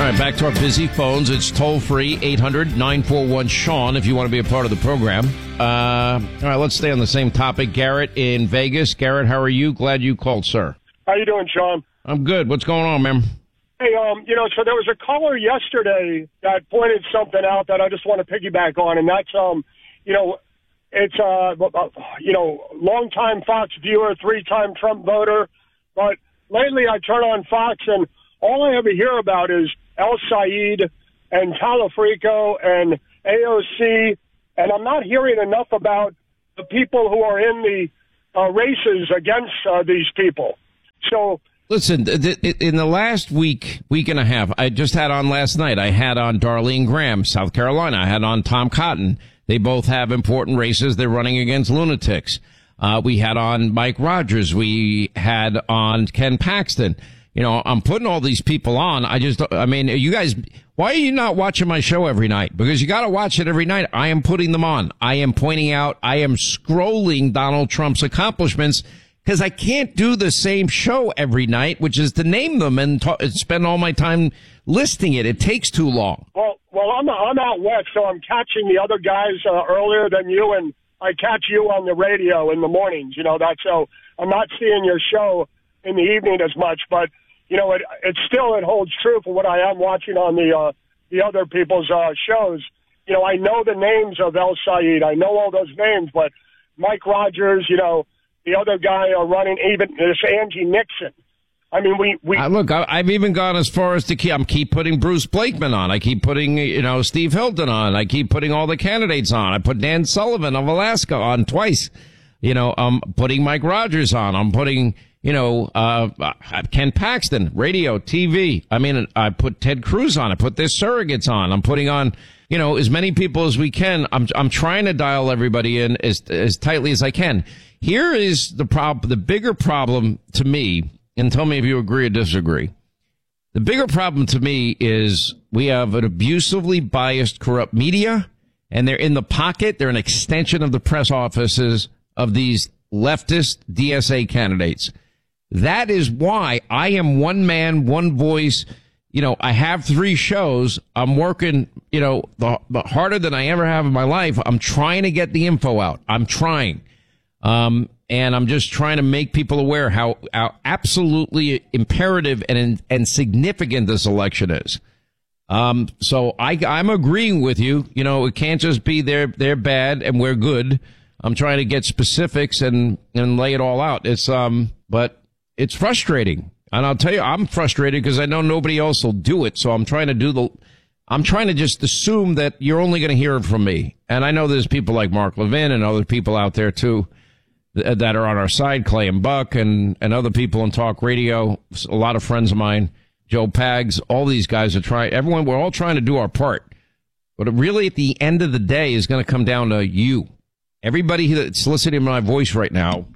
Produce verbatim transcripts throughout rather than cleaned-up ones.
right, back to our busy phones. It's toll-free, eight hundred nine four one Sean, if you want to be a part of the program. Uh, all right, let's stay on the same topic. Garrett in Vegas. Garrett, how are you? Glad you called, sir. How you doing, Sean? I'm good. What's going on, man? Hey, um, you know, so there was a caller yesterday that pointed something out that I just want to piggyback on, and that's, um, you know, it's, uh, you know, longtime Fox viewer, three-time Trump voter, but lately I turn on Fox and all I ever hear about is El Sayed and Talafrico and A O C, and I'm not hearing enough about the people who are in the uh, races against uh, these people. So, listen, th- th- in the last week, week and a half, I just had on last night, I had on Darlene Graham, South Carolina. I had on Tom Cotton. They both have important races. They're running against lunatics. Uh, we had on Mike Rogers. We had on Ken Paxton. You know, I'm putting all these people on. I just, I mean, you guys, why are you not watching my show every night? Because you got to watch it every night. I am putting them on. I am pointing out, I am scrolling Donald Trump's accomplishments because I can't do the same show every night, which is to name them and ta- spend all my time listing it. It takes too long. Well, well, I'm, I'm out west, so I'm catching the other guys uh, earlier than you, and I catch you on the radio in the mornings. You know, that's so I'm not seeing your show in the evening as much, but you know, it, it still, it holds true for what I am watching on the, uh, the other people's, uh, shows. You know, I know the names of El Sayed. I know all those names, but Mike Rogers, you know, the other guy uh, running, even this Angie Nixon. I mean, we, we, uh, look, I, I've even gone as far as to keep, I'm keep putting Bruce Blakeman on. I keep putting, you know, Steve Hilton on. I keep putting all the candidates on. I put Dan Sullivan of Alaska on twice. You know, I'm putting Mike Rogers on. I'm putting, you know, uh, Ken Paxton, radio, T V. I mean, I put Ted Cruz on. I put their surrogates on. I'm putting on, you know, as many people as we can. I'm, I'm trying to dial everybody in as, as tightly as I can. Here is the prob, the bigger problem to me, and tell me if you agree or disagree. The bigger problem to me is we have an abusively biased, corrupt media, and they're in the pocket. They're an extension of the press offices of these leftist D S A candidates. That is why I am one man, one voice. You know, I have three shows. I'm working, you know, the, the harder than I ever have in my life. I'm trying to get the info out. I'm trying. Um, and I'm just trying to make people aware how, how absolutely imperative and, and significant this election is. Um, so I, I'm agreeing with you. You know, it can't just be they're, they're bad and we're good. I'm trying to get specifics and, and lay it all out. It's, um, but it's frustrating. And I'll tell you, I'm frustrated because I know nobody else will do it. So I'm trying to do the, I'm trying to just assume that you're only going to hear it from me. And I know there's people like Mark Levin and other people out there too th- that are on our side, Clay and Buck and, and other people in talk radio. A lot of friends of mine, Joe Pags, all these guys are trying, everyone, we're all trying to do our part. But it really at the end of the day is going to come down to you. Everybody that's listening to my voice right now,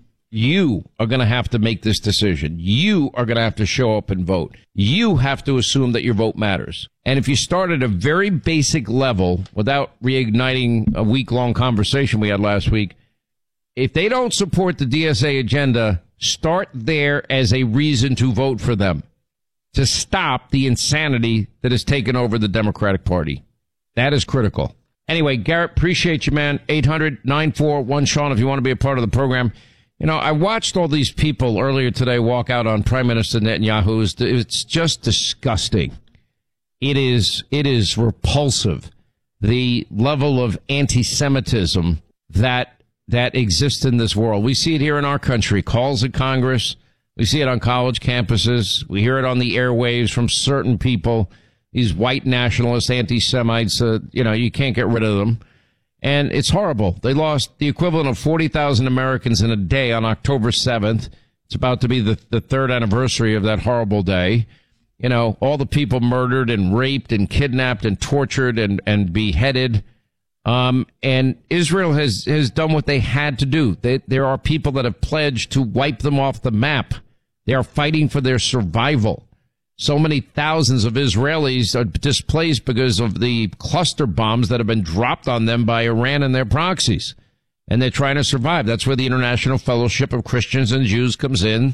you are going to have to make this decision. You are going to have to show up and vote. You have to assume that your vote matters. And if you start at a very basic level without reigniting a week-long conversation we had last week, if they don't support the D S A agenda, start there as a reason to vote for them, to stop the insanity that has taken over the Democratic Party. That is critical. Anyway, Garrett, appreciate you, man. eight hundred nine four one Sean, if you want to be a part of the program. You know, I watched all these people earlier today walk out on Prime Minister Netanyahu. It's just disgusting. It is, it is repulsive. The level of anti-Semitism that, that exists in this world. We see it here in our country, calls at Congress. We see it on college campuses. We hear it on the airwaves from certain people. These white nationalists, anti-Semites, uh, you know, you can't get rid of them. And it's horrible. They lost the equivalent of forty thousand Americans in a day on October seventh. It's about to be the, the third anniversary of that horrible day. You know, all the people murdered and raped and kidnapped and tortured and, and beheaded. Um, and Israel has, has done what they had to do. They, there are people that have pledged to wipe them off the map. They are fighting for their survival. So many thousands of Israelis are displaced because of the cluster bombs that have been dropped on them by Iran and their proxies. And they're trying to survive. That's where the International Fellowship of Christians and Jews comes in.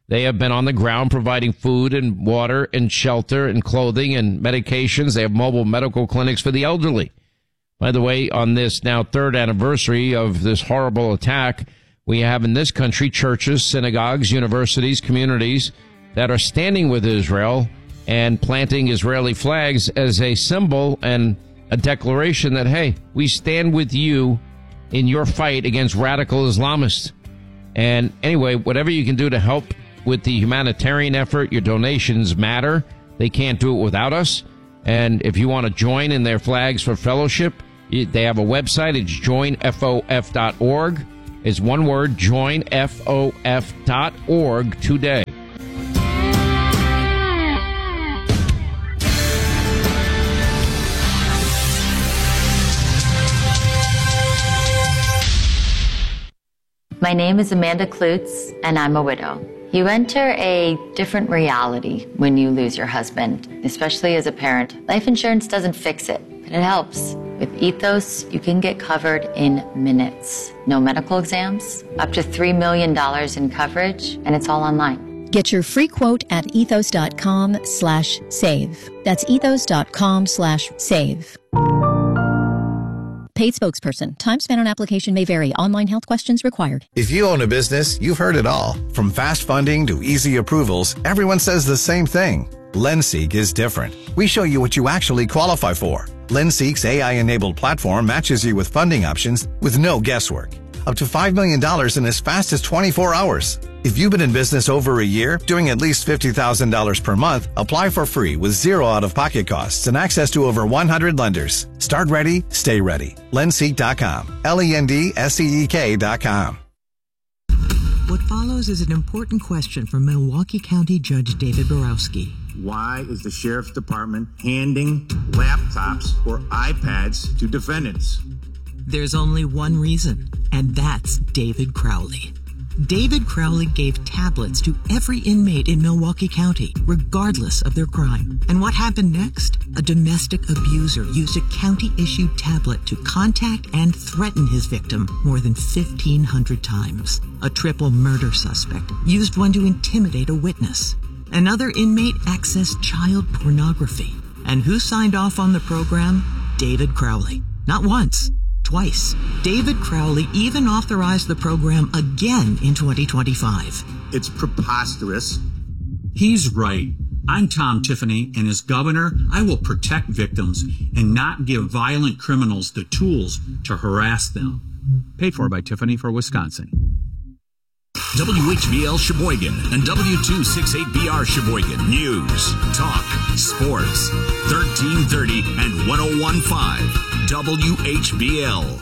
They have been on the ground providing food and water and shelter and clothing and medications. They have mobile medical clinics for the elderly. By the way, on this now third anniversary of this horrible attack, we have in this country churches, synagogues, universities, communities that are standing with Israel and planting Israeli flags as a symbol and a declaration that, hey, we stand with you in your fight against radical Islamists. And anyway, whatever you can do to help with the humanitarian effort, your donations matter. They can't do it without us. And if you want to join in their Flags for Fellowship, they have a website. It's join f o f dot org. It's one word, join f o f dot org today. My name is Amanda Klutz, and I'm a widow. You enter a different reality when you lose your husband, especially as a parent. Life insurance doesn't fix it, but it helps. With Ethos, you can get covered in minutes. No medical exams, up to three million dollars in coverage, and it's all online. Get your free quote at ethos.com slash save. That's ethos.com slash save. Paid spokesperson. Time spent on application may vary. Online health questions required. If you own a business, you've heard it all. From fast funding to easy approvals, everyone says the same thing. LendSeek is different. We show you what you actually qualify for. LendSeek's A I-enabled platform matches you with funding options with no guesswork. Up to five million dollars in as fast as twenty-four hours. If you've been in business over a year, doing at least fifty thousand dollars per month, apply for free with zero out-of-pocket costs and access to over one hundred lenders. Start ready, stay ready. Lendseek dot com. L E N D S E E K dot com. What follows is an important question from Milwaukee County Judge David Borowski. Why is the Sheriff's Department handing laptops or iPads to defendants? There's only one reason, and that's David Crowley. David Crowley gave tablets to every inmate in Milwaukee County, regardless of their crime. And what happened next? A domestic abuser used a county-issued tablet to contact and threaten his victim more than fifteen hundred times. A triple murder suspect used one to intimidate a witness. Another inmate accessed child pornography. And who signed off on the program? David Crowley. Not once. Twice. David Crowley even authorized the program again in twenty twenty-five. It's preposterous. He's right. I'm Tom Tiffany, and as governor, I will protect victims and not give violent criminals the tools to harass them. Paid for by Tiffany for Wisconsin. W H B L Sheboygan and W two sixty-eight B R Sheboygan. News, talk, sports. thirteen thirty and one oh one point five. W H B L.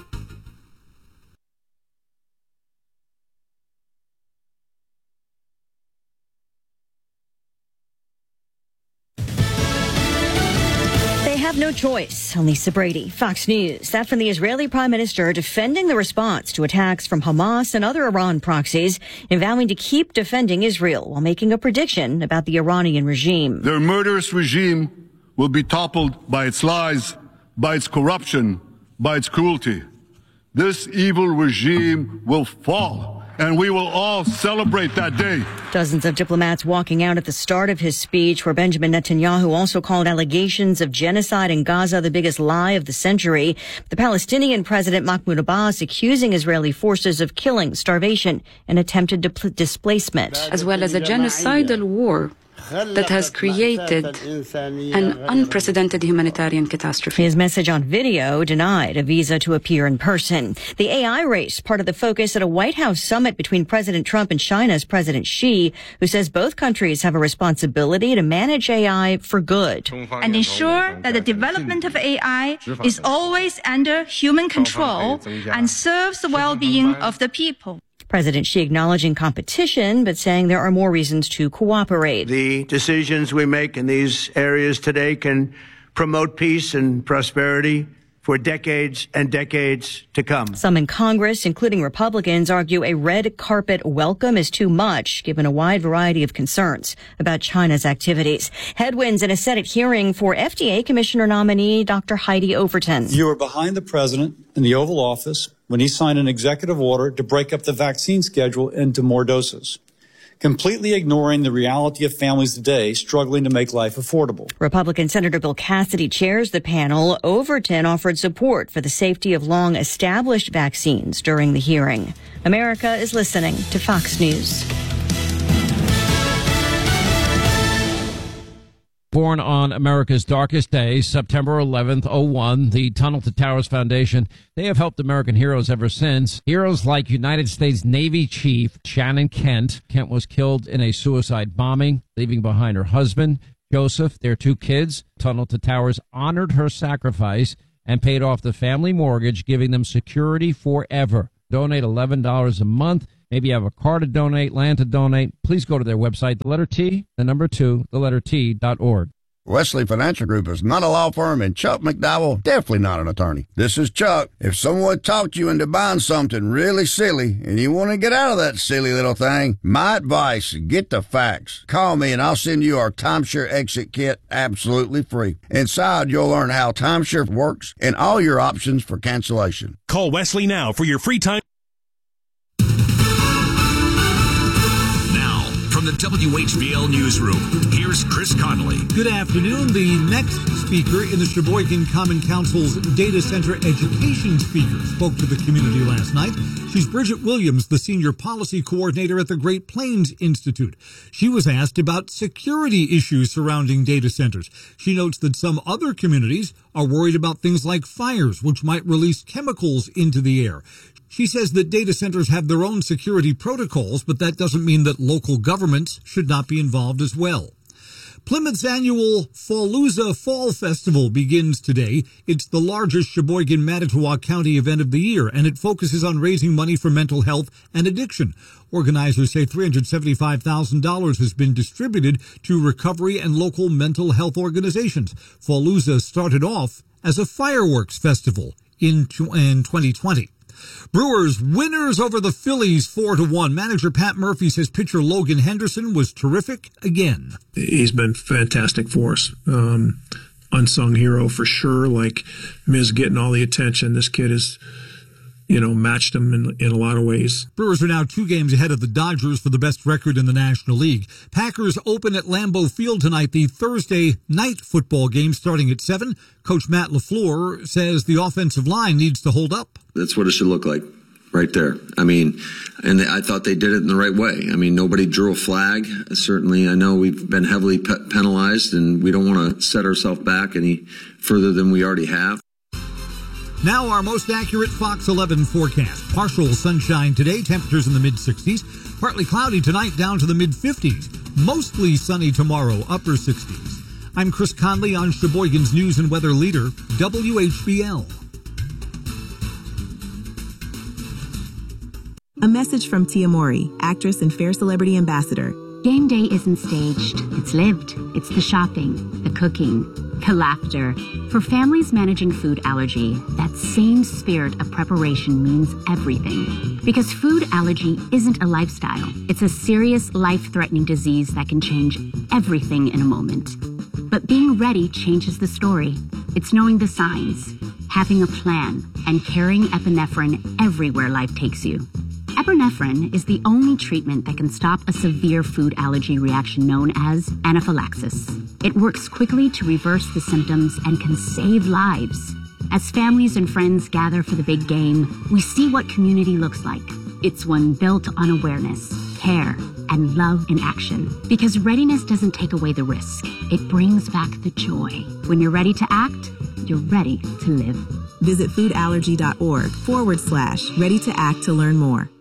Have no choice. On Lisa Brady, Fox News. That from the Israeli Prime Minister defending the response to attacks from Hamas and other Iran proxies and vowing to keep defending Israel while making a prediction about the Iranian regime. Their murderous regime will be toppled by its lies, by its corruption, by its cruelty. This evil regime will fall, and we will all celebrate that day. Dozens of diplomats walking out at the start of his speech, where Benjamin Netanyahu also called allegations of genocide in Gaza the biggest lie of the century. The Palestinian President Mahmoud Abbas accusing Israeli forces of killing, starvation, and attempted di- displacement. As well as a genocidal war that has created an unprecedented humanitarian catastrophe. His message on video denied a visa to appear in person. The A I race, part of the focus at a White House summit between President Trump and China's President Xi, who says both countries have a responsibility to manage A I for good. And ensure that the development of A I is always under human control and serves the well-being of the people. President Xi acknowledging competition, but saying there are more reasons to cooperate. The decisions we make in these areas today can promote peace and prosperity for decades and decades to come. Some in Congress, including Republicans, argue a red carpet welcome is too much, given a wide variety of concerns about China's activities. Headwinds in a Senate hearing for F D A Commissioner nominee Doctor Heidi Overton. You were behind the president in the Oval Office when he signed an executive order to break up the vaccine schedule into more doses. completely ignoring the reality of families today struggling to make life affordable. Republican Senator Bill Cassidy chairs the panel. Overton offered support for the safety of long-established vaccines during the hearing. America is listening to Fox News. Born on America's darkest day, September eleventh, oh one, the Tunnel to Towers Foundation, they have helped American heroes ever since. Heroes like United States Navy Chief Shannon Kent. Kent was killed in a suicide bombing, leaving behind her husband, Joseph, their two kids. Tunnel to Towers honored her sacrifice and paid off the family mortgage, giving them security forever. Donate eleven dollars a month. Maybe you have a car to donate, land to donate. Please go to their website, the letter T, the number two, the letter T dot org. Wesley Financial Group is not a law firm, and Chuck McDowell definitely not an attorney. This is Chuck. If someone talked you into buying something really silly and you want to get out of that silly little thing, my advice, get the facts. Call me and I'll send you our timeshare exit kit absolutely free. Inside, you'll learn how timeshare works and all your options for cancellation. Call Wesley now for your free time. From the W H B L Newsroom, here's Chris Connolly. Good afternoon. The next speaker in the Sheboygan Common Council's Data Center Education Speaker spoke to the community last night. She's Bridget Williams, the Senior Policy Coordinator at the Great Plains Institute. She was asked about security issues surrounding data centers. She notes that some other communities are worried about things like fires, which might release chemicals into the air. She says that data centers have their own security protocols, but that doesn't mean that local governments should not be involved as well. Plymouth's annual Fallujah Fall Festival begins today. It's the largest Sheboygan-Manitowoc County event of the year, and it focuses on raising money for mental health and addiction. Organizers say three hundred seventy-five thousand dollars has been distributed to recovery and local mental health organizations. Fallujah started off as a fireworks festival in twenty twenty. Brewers winners over the Phillies four to one. Manager Pat Murphy says pitcher Logan Henderson was terrific again. He's been fantastic for us. Um, unsung hero for sure. Like Miz getting all the attention. This kid is, you know, matched him in, in a lot of ways. Brewers are now two games ahead of the Dodgers for the best record in the National League. Packers open at Lambeau Field tonight, the Thursday night football game starting at seven. Coach Matt LaFleur says the offensive line needs to hold up. That's what it should look like right there. I mean, and they, I thought they did it in the right way. I mean, nobody drew a flag. Certainly, I know we've been heavily pe- penalized, and we don't want to set ourselves back any further than we already have. Now our most accurate Fox eleven forecast. Partial sunshine today, temperatures in the mid sixties. Partly cloudy tonight, down to the mid fifties. Mostly sunny tomorrow, upper sixties. I'm Chris Conley on Sheboygan's News and Weather Leader, W H B L. A message from Tia Mori, actress and Fair Celebrity Ambassador. Game day isn't staged. It's lived. It's the shopping, the cooking, the laughter. For families managing food allergy, that same spirit of preparation means everything. Because food allergy isn't a lifestyle. It's a serious, life-threatening disease that can change everything in a moment. But being ready changes the story. It's knowing the signs, having a plan, and carrying epinephrine everywhere life takes you. Epinephrine is the only treatment that can stop a severe food allergy reaction known as anaphylaxis. It works quickly to reverse the symptoms and can save lives. As families and friends gather for the big game, we see what community looks like. It's one built on awareness, care, and love in action. Because readiness doesn't take away the risk. It brings back the joy. When you're ready to act, you're ready to live. Visit foodallergy.org forward slash ready to act to learn more.